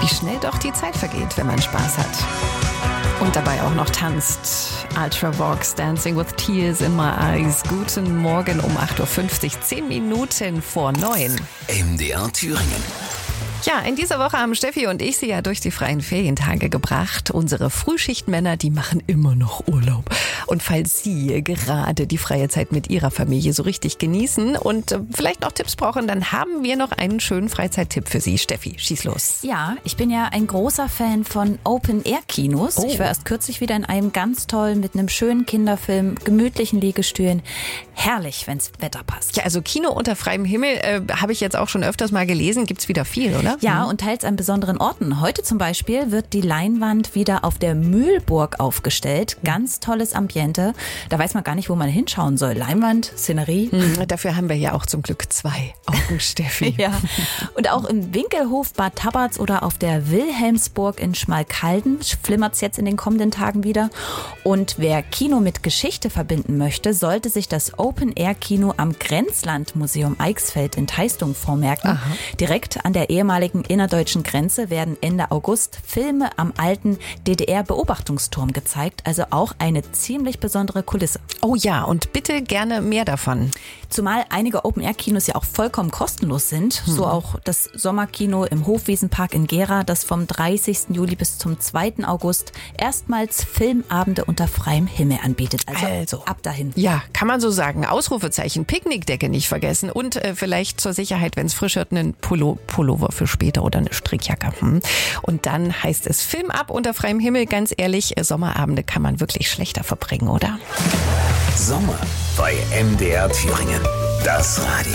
Wie schnell doch die Zeit vergeht, wenn man Spaß hat. Und dabei auch noch tanzt. Ultravox, Dancing with Tears in My Eyes. Guten Morgen um 8.50 Uhr, 10 Minuten vor 9. MDR Thüringen. Ja, in dieser Woche haben Steffi und ich sie ja durch die freien Ferientage gebracht. Unsere Frühschichtmänner, die machen immer noch Urlaub. Und falls Sie gerade die freie Zeit mit Ihrer Familie so richtig genießen und vielleicht noch Tipps brauchen, dann haben wir noch einen schönen Freizeittipp für Sie. Steffi, schieß los. Ja, ich bin ja ein großer Fan von Open-Air-Kinos. Ich war erst kürzlich wieder in einem ganz tollen, mit einem schönen Kinderfilm, gemütlichen Liegestühlen. Herrlich, wenn's Wetter passt. Ja, also Kino unter freiem Himmel habe ich jetzt auch schon öfters mal gelesen. Gibt's wieder viel, oder? Ja, und teils an besonderen Orten. Heute zum Beispiel wird die Leinwand wieder auf der Mühlburg aufgestellt. Ganz tolles Ambiente. Da weiß man gar nicht, wo man hinschauen soll. Leinwand, Szenerie. Dafür haben wir ja auch zum Glück 2 Augen, Steffi. Ja. Und auch im Winkelhof Bad Tabarz oder auf der Wilhelmsburg in Schmalkalden flimmert's jetzt in den kommenden Tagen wieder. Und wer Kino mit Geschichte verbinden möchte, sollte sich das Open-Air-Kino am Grenzlandmuseum Eichsfeld in Teistung vormerken. Aha. Direkt an der ehemaligen innerdeutschen Grenze werden Ende August Filme am alten DDR-Beobachtungsturm gezeigt. Also auch eine ziemlich besondere Kulisse. Oh ja, und bitte gerne mehr davon. Zumal einige Open-Air-Kinos ja auch vollkommen kostenlos sind. So auch das Sommerkino im Hofwiesenpark in Gera, das vom 30. Juli bis zum 2. August erstmals Filmabende unter freiem Himmel anbietet. Also ab dahin. Ja, kann man so sagen. Ausrufezeichen, Picknickdecke nicht vergessen und vielleicht zur Sicherheit, wenn es frisch wird, einen Pullover für später oder eine Strickjacke. Und dann heißt es Film ab unter freiem Himmel. Ganz ehrlich, Sommerabende kann man wirklich schlechter verbringen, oder? Sommer bei MDR Thüringen. Das Radio.